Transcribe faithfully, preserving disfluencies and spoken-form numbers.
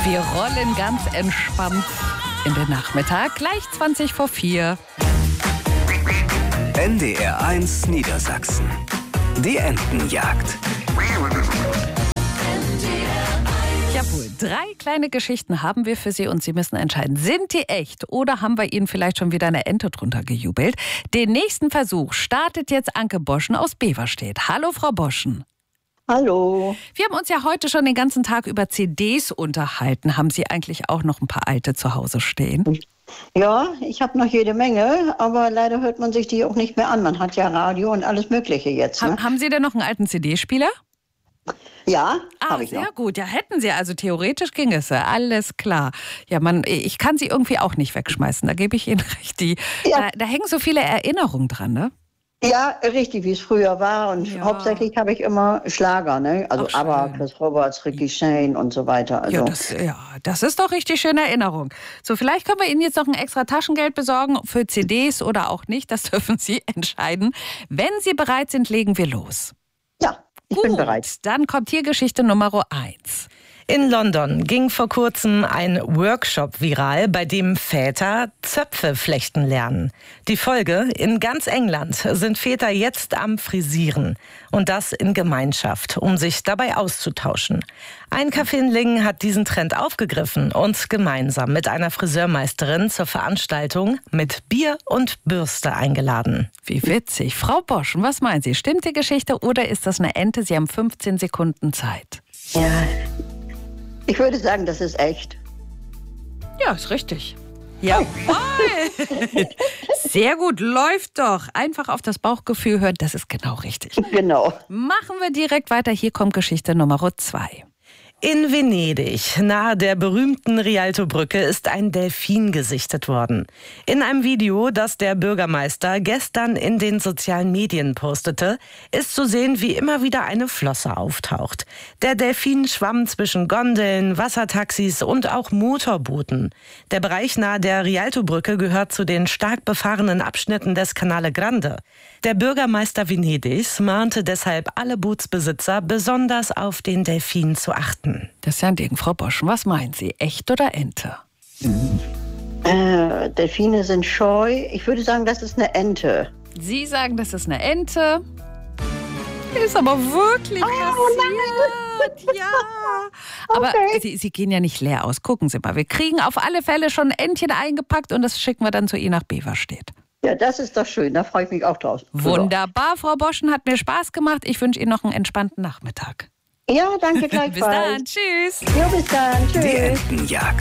Wir rollen ganz entspannt in den Nachmittag, gleich zwanzig vor vier. N D R eins Niedersachsen. Die Entenjagd. Jawohl, drei kleine Geschichten haben wir für Sie und Sie müssen entscheiden, sind die echt oder haben wir Ihnen vielleicht schon wieder eine Ente drunter gejubelt? Den nächsten Versuch startet jetzt Anke Boschen aus Beverstedt. Hallo, Frau Boschen. Hallo. Wir haben uns ja heute schon den ganzen Tag über C Ds unterhalten. Haben Sie eigentlich auch noch ein paar alte zu Hause stehen? Ja, ich habe noch jede Menge, aber leider hört man sich die auch nicht mehr an. Man hat ja Radio und alles Mögliche jetzt. Ne? Ha- haben Sie denn noch einen alten C D-Spieler? Ja, Ah, habe ich sehr noch. gut. Ja, hätten Sie. Also theoretisch ging es. ja. Alles klar. Ja, man, ich kann sie irgendwie auch nicht wegschmeißen. Da gebe ich Ihnen recht. Die, Ja. da, da hängen so viele Erinnerungen dran, ne? Ja, richtig, wie es früher war. Und Ja. hauptsächlich habe ich immer Schlager, ne? Also Ach, ABBA, schön. Chris Roberts, Ricky Shane und so weiter. Also Ja das, ja, das ist doch richtig schöne Erinnerung. So, vielleicht können wir Ihnen jetzt noch ein extra Taschengeld besorgen für C Ds oder auch nicht. Das dürfen Sie entscheiden. Wenn Sie bereit sind, legen wir los. ja, ich Gut, bin bereit. dann kommt hier Geschichte Nummer eins. In London ging vor kurzem ein Workshop viral, bei dem Väter Zöpfe flechten lernen. Die Folge: in ganz England sind Väter jetzt am Frisieren. Und das in Gemeinschaft, um sich dabei auszutauschen. Ein Café in Lingen hat diesen Trend aufgegriffen und gemeinsam mit einer Friseurmeisterin zur Veranstaltung mit Bier und Bürste eingeladen. Wie witzig. Frau Boschen, was meinen Sie? Stimmt die Geschichte oder ist das eine Ente? Sie haben fünfzehn Sekunden Zeit. Ja, ich würde sagen, das ist echt. Ja, ist richtig. Jawohl! Sehr gut, läuft doch. Einfach auf das Bauchgefühl hören, das ist genau richtig. Genau. Machen wir direkt weiter. Hier kommt Geschichte Nummer zwei. In Venedig, nahe der berühmten Rialtobrücke, ist ein Delfin gesichtet worden. In einem Video, das der Bürgermeister gestern in den sozialen Medien postete, ist zu sehen, wie immer wieder eine Flosse auftaucht. Der Delfin schwamm zwischen Gondeln, Wassertaxis und auch Motorbooten. Der Bereich nahe der Rialtobrücke gehört zu den stark befahrenen Abschnitten des Canale Grande. Der Bürgermeister Venedigs mahnte deshalb alle Bootsbesitzer, besonders auf den Delfin zu achten. Das ist ja ein Ding, Frau Boschen. Was meinen Sie? Echt oder Ente? Äh, Delfine sind scheu. Ich würde sagen, das ist eine Ente. Sie sagen, das ist eine Ente. Ist aber wirklich passiert. Ja. Aber Okay. Sie, Sie gehen ja nicht leer aus. Gucken Sie mal. Wir kriegen auf alle Fälle schon ein Entchen eingepackt und das schicken wir dann zu Ihnen nach Beverstedt. Ja, das ist doch schön. Da freue ich mich auch drauf. Wunderbar, Frau Boschen. Hat mir Spaß gemacht. Ich wünsche Ihnen noch einen entspannten Nachmittag. Ja, danke gleichfalls. Bis dann. Tschüss. Ja, bis dann. Tschüss. Die Entenjagd.